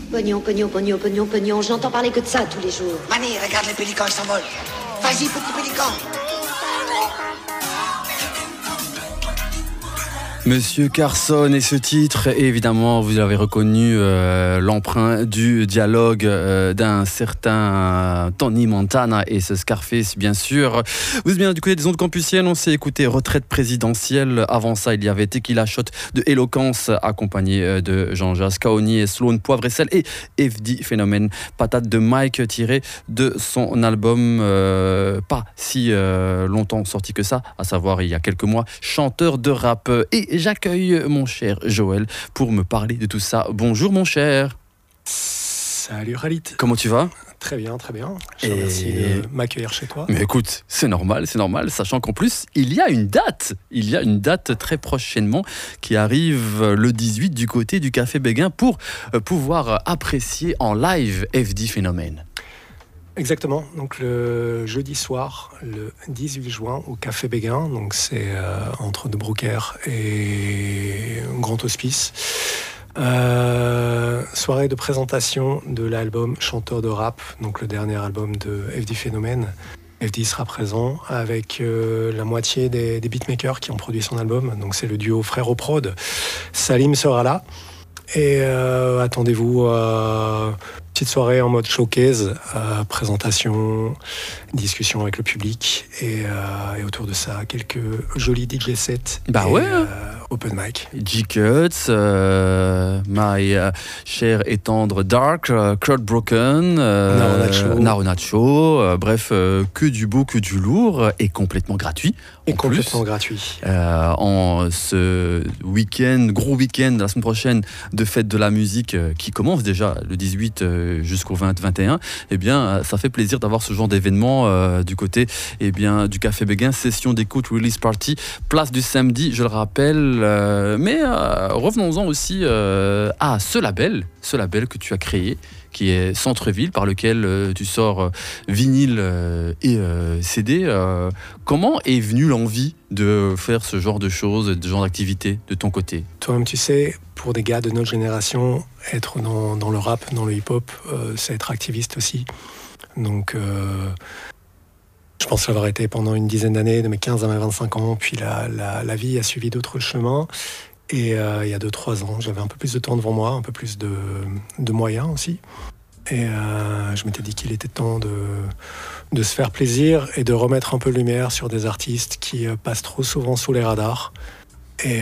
Pognon, pognon, pognon, pognon, pognon. J'entends parler que de ça tous les jours. Mani, regarde les pélicans, ils s'envolent. Vas-y, petit pélican. Monsieur Carson et ce titre, évidemment, vous avez reconnu l'emprunt du dialogue d'un certain Tony Montana et ce Scarface, bien sûr. Vous êtes bien du côté des ondes campusiennes, on s'est écouté Retraite présidentielle. Avant ça, il y avait Tequila Shot de Éloquence, accompagné de Jean-Jacques Kaoni et Sloan Poivre et Sel, et FD Phénomène, Patate de Mike, tiré de son album pas si longtemps sorti que ça, à savoir il y a quelques mois, Chanteur de rap. Et j'accueille mon cher Joël pour me parler de tout ça. Bonjour mon cher. Salut Khalid. Comment tu vas ? Très bien, très bien. Je te remercie de m'accueillir chez toi. Mais écoute, c'est normal, sachant qu'en plus, il y a une date très prochainement qui arrive le 18 du côté du Café Béguin pour pouvoir apprécier en live FD Phénomène. Exactement, donc le jeudi soir, le 18 juin, au Café Béguin, donc c'est entre De Brocaire et Grand Hospice. Soirée de présentation de l'album Chanteur de rap, donc le dernier album de FD Phénomène. FD sera présent avec la moitié des beatmakers qui ont produit son album, donc c'est le duo Frère au Prod. Salim sera là. Et attendez-vous petite soirée en mode showcase, présentation, discussion avec le public et autour de ça quelques jolis DJ sets. Open mic. G-Cuts, My Cher et Tendre Dark, Crowd Broken, Narunacho, bref, que du beau, que du lourd et complètement gratuit. Et complètement gratuit. En ce gros week-end, la semaine prochaine, de fête de la musique qui commence déjà le 18 jusqu'au 20-21, eh bien, ça fait plaisir d'avoir ce genre d'événement du côté du Café Béguin, session d'écoute, release party, place du samedi, je le rappelle. Mais revenons-en aussi à ce label que tu as créé, qui est Centre-Ville, par lequel tu sors vinyle et CD. Comment est venue l'envie de faire ce genre de choses, ce genre d'activité de ton côté ? Toi-même, tu sais, pour des gars de notre génération, être dans le rap, dans le hip-hop, c'est être activiste aussi. Donc, je pense l'avoir été pendant une dizaine d'années, de mes 15 à mes 25 ans, puis la vie a suivi d'autres chemins. Et il y a 2-3 ans, j'avais un peu plus de temps devant moi, un peu plus de moyens aussi. Et je m'étais dit qu'il était temps de se faire plaisir et de remettre un peu de lumière sur des artistes qui passent trop souvent sous les radars. Et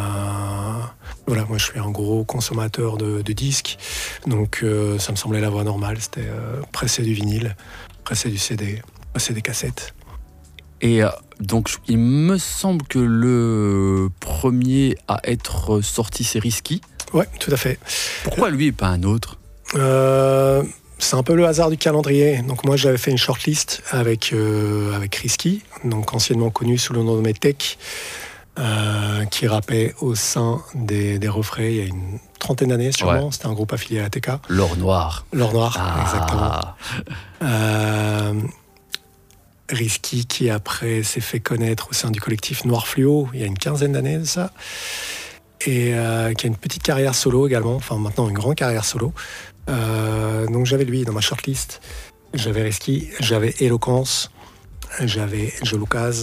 voilà, moi je suis un gros consommateur de disques, donc ça me semblait la voie normale, c'était presser du vinyle, presser du CD, presser des cassettes. Et donc, il me semble que le premier à être sorti, c'est Risky. Ouais, tout à fait. Pourquoi lui et pas un autre ? C'est un peu le hasard du calendrier. Donc moi, j'avais fait une shortlist avec Risky, donc anciennement connu sous le nom de Medtech, qui rappait au sein des refrains il y a une trentaine d'années sûrement. Ouais. C'était un groupe affilié à ATK. L'Or Noir. L'Or Noir, exactement. Risky qui après s'est fait connaître au sein du collectif Noir Fluo il y a une quinzaine d'années de ça, et qui a une petite carrière solo également, enfin maintenant une grande carrière solo. Donc j'avais lui dans ma shortlist, j'avais Risky, j'avais Éloquence, j'avais Joe Lucas,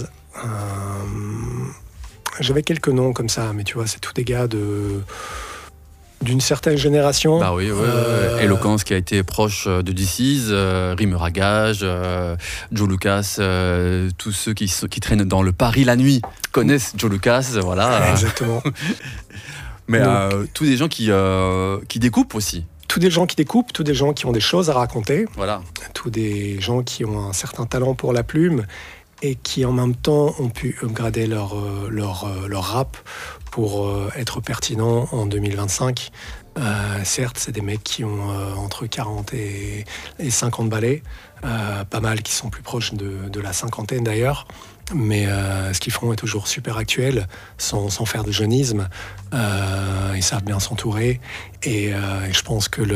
j'avais quelques noms comme ça, mais tu vois, c'est tous des gars d'une certaine génération. Bah oui, Éloquence qui a été proche de DC's, Rimeur à gage, Joe Lucas, tous ceux qui traînent dans le Paris la nuit connaissent Joe Lucas, voilà. Exactement. Mais tous des gens qui découpent aussi. Tous des gens qui découpent, tous des gens qui ont des choses à raconter. Voilà. Tous des gens qui ont un certain talent pour la plume et qui en même temps ont pu upgrader leur rap pour être pertinent en 2025. Certes, c'est des mecs qui ont entre 40 et 50 balais, pas mal qui sont plus proches de la cinquantaine d'ailleurs, mais ce qu'ils font est toujours super actuel, sans faire de jeunisme. Ils savent bien s'entourer, et je pense que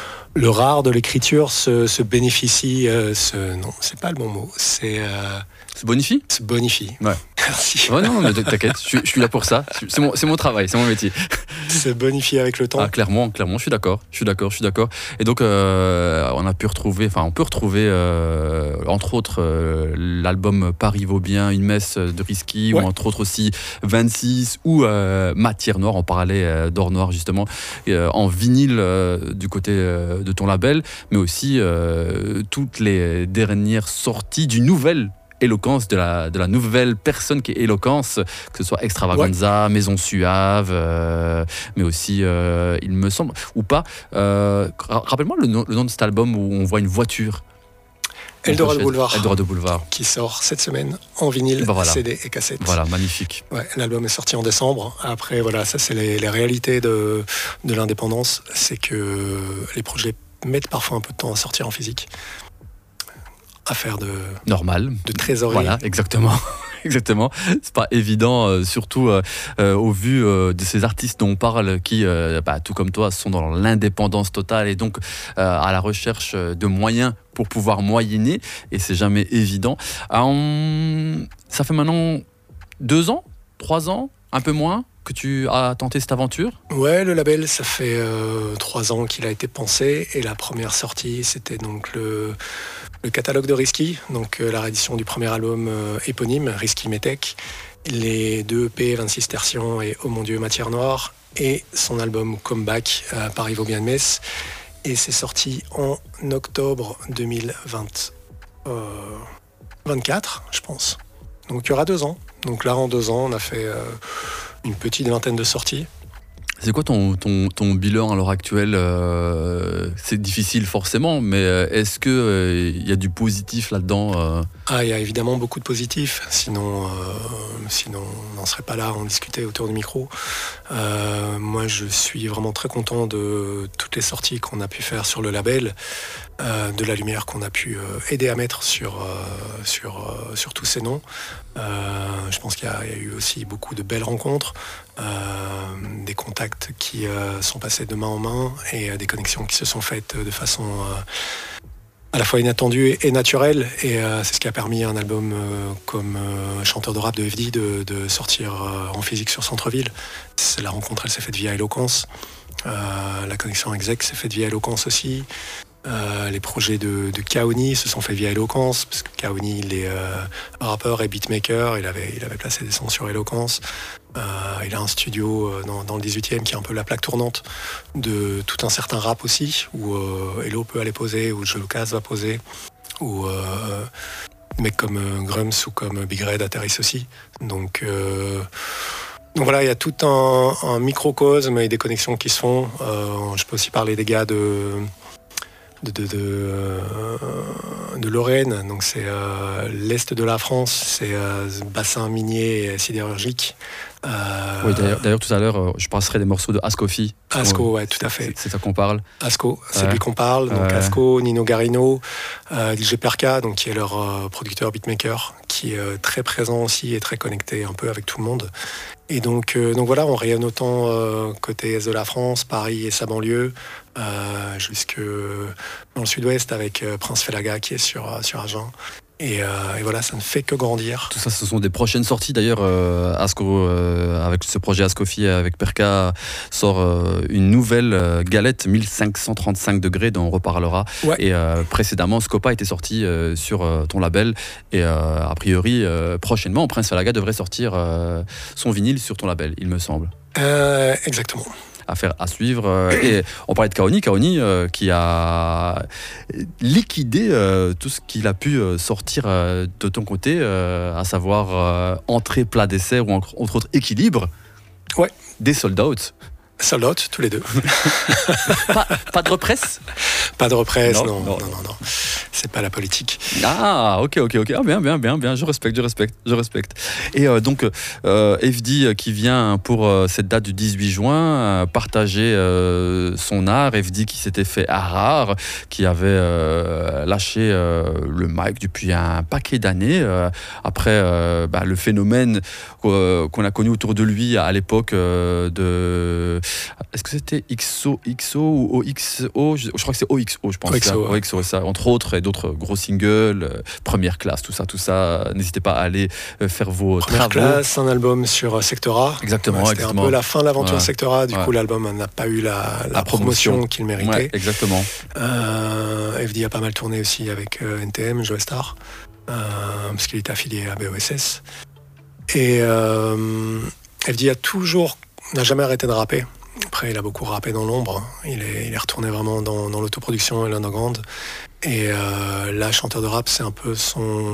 leur art de l'écriture se bénéficie, non, c'est pas le bon mot, c'est C'est bonifie ? Se bonifie. Ouais. Merci. Ouais, non, mais t'inquiète, je suis là pour ça. C'est mon travail, c'est mon métier. Se bonifie avec le temps. Ah, clairement, je suis d'accord. Et donc, on peut retrouver, entre autres, l'album Paris vaut bien, une messe de Risky, Ouais. ou entre autres aussi 26, ou Matière Noire, on parlait d'Or Noir justement, en vinyle du côté de ton label, mais aussi toutes les dernières sorties du nouvel Éloquence, de la nouvelle personne qui est Éloquence, que ce soit Extravaganza, Maison Suave, mais aussi, il me semble, ou pas. Rappelle-moi le nom de cet album où on voit une voiture. Eldorado Boulevard. Qui sort cette semaine en vinyle, Voilà. CD et cassette. Voilà, magnifique. Ouais, l'album est sorti en décembre. Après, voilà, ça c'est les réalités de l'indépendance. C'est que les projets mettent parfois un peu de temps à sortir en physique. Affaire de trésorerie. Voilà, exactement. Exactement. C'est pas évident, surtout au vu de ces artistes dont on parle qui, tout comme toi, sont dans l'indépendance totale et donc à la recherche de moyens pour pouvoir moyenner. Et c'est jamais évident. Ça fait maintenant 2 ans, 3 ans, un peu moins, que tu as tenté cette aventure ? Ouais, le label, ça fait 3 ans qu'il a été pensé. Et la première sortie, c'était donc le catalogue de Risky, donc la réédition du premier album éponyme, Risky Metech, les 2 EP, 26 tertions et Oh mon Dieu, Matière Noire, et son album Comeback, Paris vaut bien une messe. Et c'est sorti en octobre 2024, je pense. Donc il y aura 2 ans. Donc là, en 2 ans, on a fait une petite vingtaine de sorties. C'est quoi ton bilan à l'heure actuelle ? C'est difficile forcément, mais est-ce qu'il y a du positif là-dedans ? Il y a évidemment beaucoup de positifs, sinon on n'en serait pas là à en discuter autour du micro. Moi, je suis vraiment très content de toutes les sorties qu'on a pu faire sur le label, de la lumière qu'on a pu aider à mettre sur tous ces noms. Je pense qu'il y a eu aussi beaucoup de belles rencontres, des contacts qui sont passés de main en main et des connexions qui se sont faites de façon à la fois inattendue et naturelle. Et c'est ce qui a permis à un album comme Chanteur de rap de FD de sortir en physique sur Centre-Ville. La rencontre, elle s'est faite via Éloquence. La connexion exec s'est faite via Éloquence aussi. Les projets de Kaoni se sont faits via Éloquence, parce que Kaoni, il est rappeur et beatmaker, il avait placé des sons sur Éloquence. Il a un studio dans le 18e qui est un peu la plaque tournante de tout un certain rap aussi, où Elo peut aller poser, où Joe Lucas va poser, où des mecs comme Grums ou comme Big Red atterrissent aussi. Donc voilà, il y a tout un microcosme et des connexions qui se font. Je peux aussi parler des gars de Lorraine, donc c'est l'est de la France, c'est bassin minier et sidérurgique. Oui, d'ailleurs, tout à l'heure, je passerai des morceaux de Ascofi. Asco, ouais, tout à fait. C'est ça qu'on parle. Asco, c'est lui qu'on parle. Donc Asco, Nino Garino, DJ Perka, donc qui est leur producteur beatmaker, qui est très présent aussi et très connecté un peu avec tout le monde. Et donc voilà, on rayonne autant côté est de la France, Paris et sa banlieue, jusque dans le sud-ouest avec Prince Felaga qui est sur Agen. Et voilà, ça ne fait que grandir. Tout ça, ce sont des prochaines sorties. D'ailleurs, Asco, avec ce projet Ascofi, avec Perka, sort une nouvelle galette 1535 degrés dont on reparlera. Ouais. Et précédemment, Scopa était sorti sur ton label. Et a priori, prochainement, Prince Falaga devrait sortir son vinyle sur ton label, il me semble. Exactement. Affaire à suivre. Et on parlait de Kaoni qui a liquidé tout ce qu'il a pu sortir de ton côté, à savoir entrée, plat, dessert ou entre autres équilibre. Ouais. Des sold out. Sold out, tous les deux. Pas de represse ? Pas de represse, Non. non. C'est pas la politique. Ah, ok. Ah, bien. Je respecte. Et donc, FD qui vient pour cette date du 18 juin partager son art. FD qui s'était fait rare, qui avait lâché le mic depuis un paquet d'années. Après le phénomène qu'on a connu autour de lui à l'époque de... Est-ce que c'était XO ou OXO ? Je crois que c'est OXO, je pense. OXO, OXO, ça, entre autres, et autres gros singles, Première Classe, tout ça. N'hésitez pas à aller faire vos Première travaux. Classe, un album sur Sectora. Exactement. C'était un peu la fin de l'aventure Sectora. Du Ouais. coup, l'album n'a pas eu la promotion qu'il méritait. Ouais, exactement. FD a pas mal tourné aussi avec NTM, Joe Star, parce qu'il était affilié à BOSS. Et FD n'a jamais arrêté de rapper. Après, il a beaucoup rappé dans l'ombre. Il est retourné vraiment dans l'autoproduction et l'underground. Et là, chanteur de rap, c'est un peu son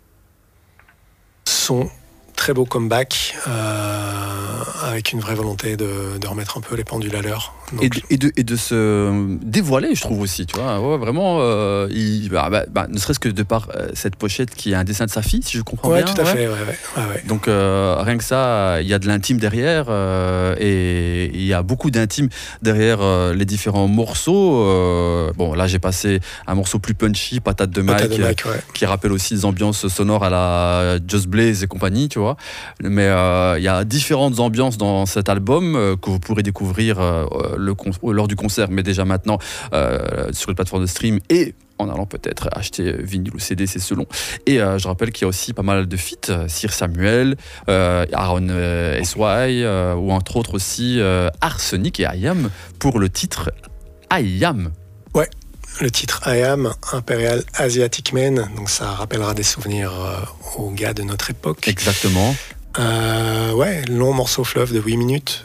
très beau comeback, avec une vraie volonté de remettre un peu les pendules à l'heure. Donc, et de se dévoiler, je trouve aussi, tu vois. Ouais, vraiment, ne serait-ce que de par cette pochette qui est un dessin de sa fille, si je comprends bien. Tout à fait. Ouais. Donc rien que ça, il y a de l'intime derrière, et il y a beaucoup d'intime derrière les différents morceaux. Bon, là j'ai passé un morceau plus punchy, Patate de Mike, qui rappelle aussi des ambiances sonores à la Just Blaze et compagnie, tu vois. Mais il y a différentes ambiances dans cet album que vous pourrez découvrir lors du concert, mais déjà maintenant sur les plateformes de stream et en allant peut-être acheter vinyle ou CD, c'est selon. Et je rappelle qu'il y a aussi pas mal de feats, Sir Samuel, Aaron SY, ou entre autres aussi Arsenic et I Am pour le titre I Am. Ouais, le titre I Am, Imperial Asiatic Man, donc ça rappellera des souvenirs aux gars de notre époque. Exactement. Long morceau fleuve de 8 minutes.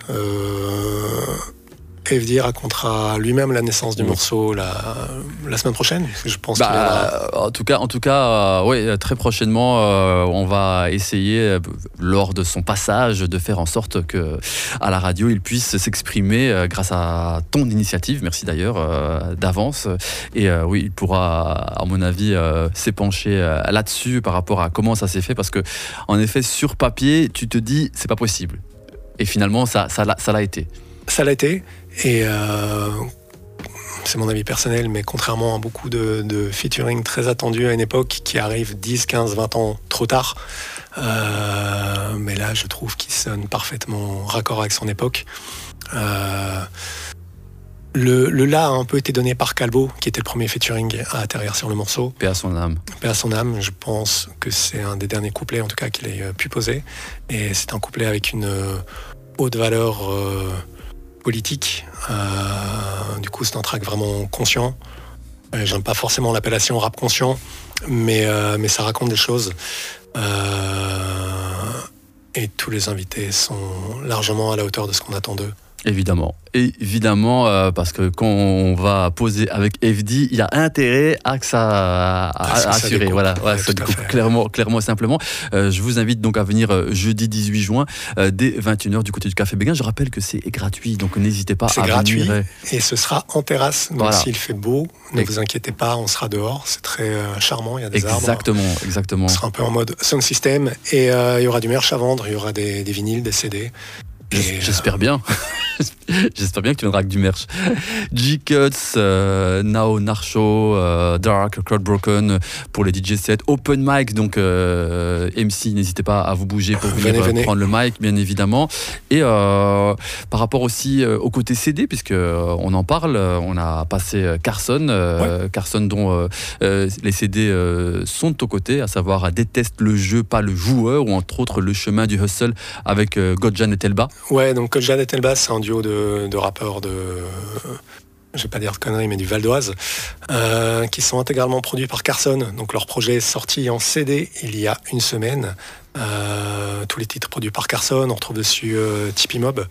FD racontera lui-même la naissance du morceau la semaine prochaine. Je pense en tout cas, très prochainement, on va essayer, lors de son passage, de faire en sorte que à la radio, il puisse s'exprimer grâce à ton initiative. Merci d'ailleurs d'avance. Et oui, il pourra, à mon avis, s'épancher là-dessus par rapport à comment ça s'est fait. Parce que, en effet, sur papier, tu te dis, c'est pas possible. Et finalement, ça l'a été. Ça l'a été, et c'est mon avis personnel, mais contrairement à beaucoup de featuring très attendus à une époque qui arrivent 10, 15, 20 ans trop tard, mais là je trouve qu'il sonne parfaitement raccord avec son époque. Le la a un peu été donné par Calbo, qui était le premier featuring à atterrir sur le morceau. Paix à son âme. Paix à son âme, je pense que c'est un des derniers couplets en tout cas qu'il ait pu poser, et c'est un couplet avec une haute valeur politique. Du coup, c'est un track vraiment conscient. J'aime pas forcément l'appellation rap conscient, mais ça raconte des choses. Et tous les invités sont largement à la hauteur de ce qu'on attend d'eux. Évidemment, parce que quand on va poser avec FD, il y a intérêt à que ça assurer, ça découpe clairement et simplement. Je vous invite donc à venir jeudi 18 juin dès 21h du côté du Café Béguin. Je rappelle que c'est gratuit, donc n'hésitez pas à gratuit, venir. Et ce sera en terrasse, donc s'il fait beau, ne vous inquiétez pas, on sera dehors, c'est très charmant, il y a des arbres. Exactement. On sera un peu en mode sound system, et il y aura du merch à vendre, il y aura des vinyles, des CD. J'espère bien. J'espère bien que tu viendras avec du merch. G-Cuts, Nao Narcho, Dark, Crowd Broken pour les DJ sets. Open mic, donc MC, n'hésitez pas à vous bouger pour venir prendre le mic, bien évidemment. Et par rapport aussi au côté CD, puisque on en parle, on a passé Carson, Carson dont les CD sont aux côtés, à savoir Déteste le jeu, pas le joueur, ou entre autres Le chemin du hustle avec Godjan et Telba. Ouais, donc Godjan et Telba, c'est un duo de rappeurs je vais pas dire de conneries, mais du Val d'Oise, qui sont intégralement produits par Carson. Donc leur projet est sorti en CD il y a une semaine. Tous les titres produits par Carson, on retrouve dessus Tipeee Mob,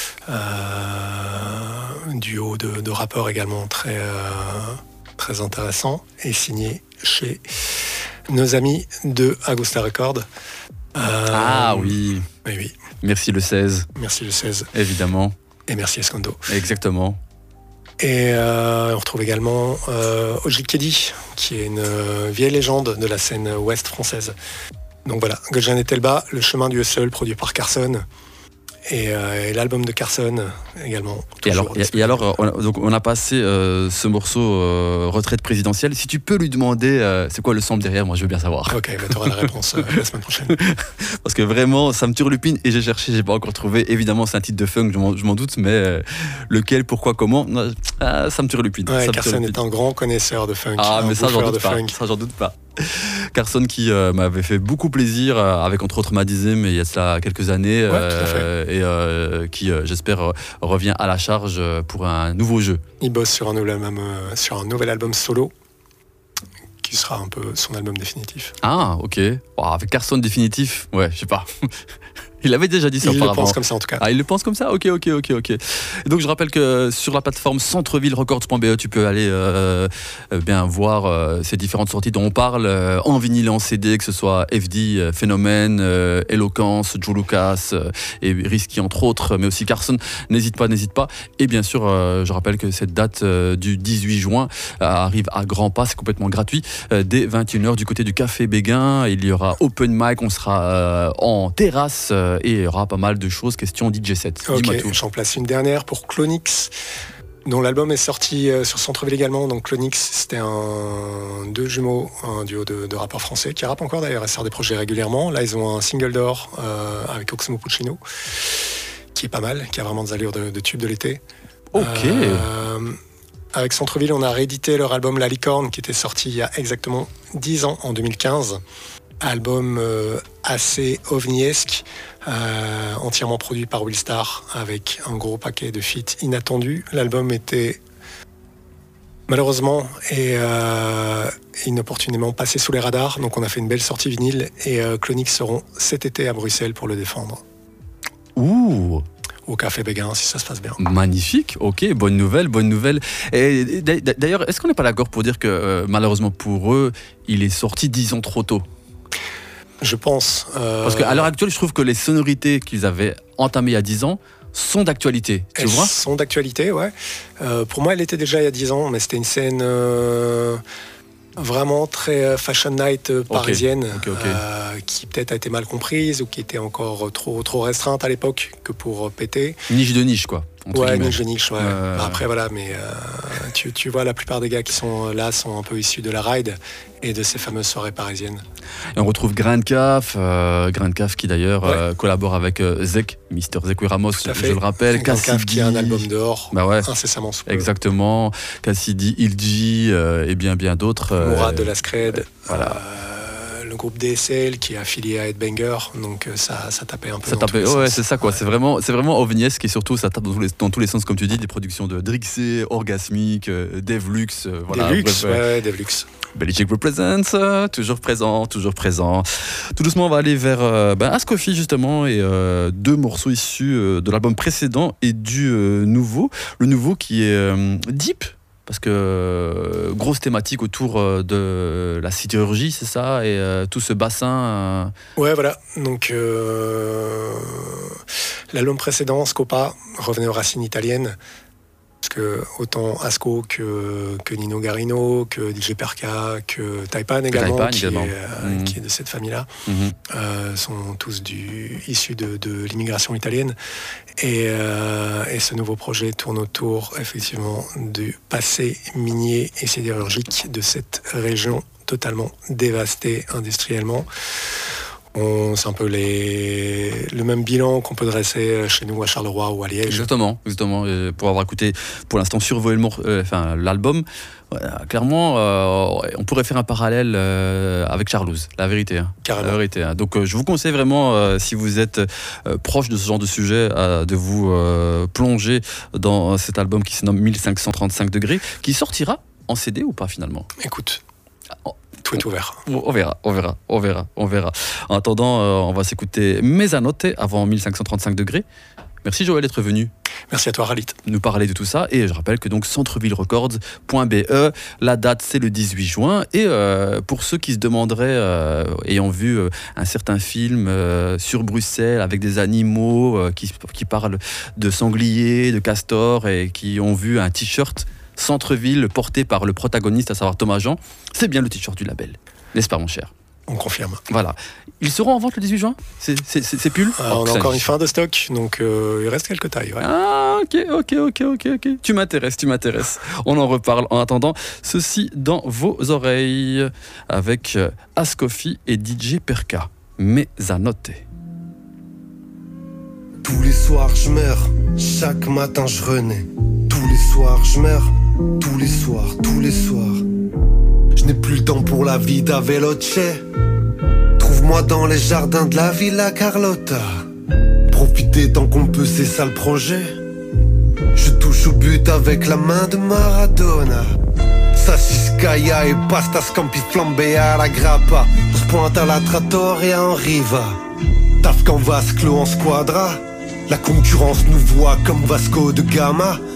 duo de rappeurs également très intéressant, et signé chez nos amis de Augusta Records. Oui. Merci le 16. Merci le 16. Évidemment. Et merci Escondo. Exactement. Et on retrouve également Ojit Keddy, qui est une vieille légende de la scène ouest française. Donc voilà, Godjan et Telba, Le chemin du hustle, produit par Carson. Et l'album de Carson également. Et alors on a passé ce morceau Retraite présidentielle. Si tu peux lui demander c'est quoi le sample derrière, moi je veux bien savoir. Ok, tu auras la réponse la semaine prochaine. Parce que vraiment, ça me turlupine et j'ai cherché, j'ai pas encore trouvé. Évidemment, c'est un titre de funk, je m'en doute, mais lequel, pourquoi, comment, Ça me turlupine. Ouais, Carson est un grand connaisseur de funk. Mais ça, j'en doute pas. Carson qui m'avait fait beaucoup plaisir avec entre autres Madizem il y a cela quelques années et qui j'espère revient à la charge pour un nouveau jeu. Il bosse sur un nouvel album solo qui sera un peu son album définitif. Ah ok. Avec Carson définitif, ouais, je sais pas. Il avait déjà dit ça auparavant. Il le pense comme ça en tout cas. Il le pense comme ça. Ok. Et donc je rappelle que sur la plateforme centrevillerecords.be, tu peux aller bien voir ces différentes sorties dont on parle en vinyle et en CD, que ce soit FD, Phénomène, Eloquence, Joe Lucas et Risky entre autres, mais aussi Carson. N'hésite pas. Et bien sûr, je rappelle que cette date du 18 juin arrive à grands pas, c'est complètement gratuit, dès 21h du côté du Café Béguin. Il y aura open mic, on sera en terrasse. Et il y aura pas mal de choses, question DJ set. Ok, j'en place une dernière pour Clonix, dont l'album est sorti sur Centreville également. Donc Clonix, c'était deux jumeaux, un duo de rappeurs français, qui rappent encore d'ailleurs, ils sortent des projets régulièrement. Là, ils ont un single d'or avec Oxmo Puccino, qui est pas mal, qui a vraiment des allures de tube de l'été. Ok. Avec Centreville, on a réédité leur album La Licorne, qui était sorti il y a exactement 10 ans, en 2015. Album assez ovniesque, entièrement produit par Willstar, avec un gros paquet de feats inattendus. L'album était malheureusement et inopportunément passé sous les radars, donc on a fait une belle sortie vinyle et Clonix seront cet été à Bruxelles pour le défendre. Ouh! Au Café Béguin, si ça se passe bien. Magnifique, ok, bonne nouvelle. Et d'ailleurs, est-ce qu'on n'est pas d'accord pour dire que malheureusement pour eux, il est sorti 10 ans trop tôt? Je pense. Parce qu'à l'heure actuelle, je trouve que les sonorités qu'ils avaient entamées il y a 10 ans sont d'actualité. Tu vois ? Elles sont d'actualité, ouais. Pour moi, elle était déjà il y a 10 ans, mais c'était une scène vraiment très fashion night parisienne, qui peut-être a été mal comprise ou qui était encore trop restreinte à l'époque que pour péter. Niche de niche, quoi. Ouais, niche, ouais. Après, voilà, mais tu vois, la plupart des gars qui sont là sont un peu issus de la ride et de ces fameuses soirées parisiennes. Et on retrouve Grain de Caf qui d'ailleurs collabore avec Zek, Mister Zekui Ramos, je le rappelle. Grain de Caf qui a un album dehors, incessamment sous peu. Exactement. Cassidy, Ilji et bien d'autres. Mourad de la Scred. Voilà. Le groupe DSL qui est affilié à Headbanger, donc ça tapait un peu c'est ça quoi, c'est vraiment ovniesque et surtout ça tape dans tous les sens comme tu dis, des productions de Drixé, Orgasmic, Devlux, Devlux. Belichick Represents, toujours présent. Tout doucement on va aller vers Ascofi justement et deux morceaux issus de l'album précédent et du nouveau, le nouveau qui est Deep. Parce que grosse thématique autour de la sidérurgie, c'est ça, et tout ce bassin. Ouais, voilà. Donc l'album précédent, Scopa, revenait aux racines italiennes. Parce que autant Asco que Nino Garino, que DJ Perka, que Taipan également, qui est de cette famille-là, sont tous issus de l'immigration italienne. Et ce nouveau projet tourne autour effectivement du passé minier et sidérurgique de cette région totalement dévastée industriellement. C'est un peu le même bilan qu'on peut dresser chez nous à Charleroi ou à Liège. Exactement. Et pour avoir écouté pour l'instant survolé l'album, clairement, on pourrait faire un parallèle avec Charlouse, la vérité. Carrément. La vérité. Donc je vous conseille vraiment, si vous êtes proche de ce genre de sujet, de vous plonger dans cet album qui se nomme 1535 degrés, qui sortira en CD ou pas finalement ? Écoute. Tout est ouvert. On verra. En attendant, on va s'écouter Mezzanotte avant 1535 degrés. Merci Joël d'être venu. Merci à toi Khalid. Nous parler de tout ça. Et je rappelle que donc centrevillerecords.be, la date c'est le 18 juin. Et pour ceux qui se demanderaient, ayant vu un certain film sur Bruxelles avec des animaux qui parlent de sangliers, de castors et qui ont vu un t-shirt Centreville porté par le protagoniste, à savoir Thomas Jean, c'est bien le t-shirt du label, n'est-ce pas mon cher ? On confirme. Voilà. Ils seront en vente le 18 juin ? Ces pulls ? On a encore une fin de stock, donc il reste quelques tailles. Ouais. Ah, ok. Tu m'intéresses. On en reparle. En attendant, ceci dans vos oreilles avec Ascofi et DJ Perka. Mezzanotte. Tous les soirs je meurs, chaque matin je renais. Tous tous les soirs, je meurs. Tous les soirs, tous les soirs. Je n'ai plus le temps pour la vie da veloce. Trouve-moi dans les jardins de la Villa Carlotta. Profiter tant qu'on peut, c'est ça le projet. Je touche au but avec la main de Maradona. Sassiskaya et pasta scampi flambé à la grappa. On se pointe à la trattoria en riva. Taf qu'en vase clos en squadra. La concurrence nous voit comme Vasco de Gama.